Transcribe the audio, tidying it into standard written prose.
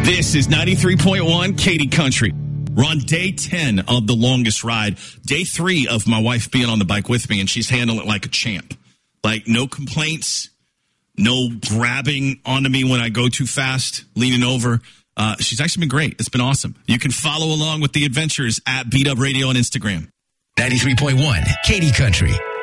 This is 93.1 Katy Country. We're on day 10 of the longest ride. Day 3 of my wife being on the bike with me, and she's handling it like a champ. Like, no complaints, no grabbing onto me when I go too fast, leaning over. She's actually been great. It's been awesome. You can follow along with the adventures at Beat Up Radio on Instagram. 93.1 Katy Country.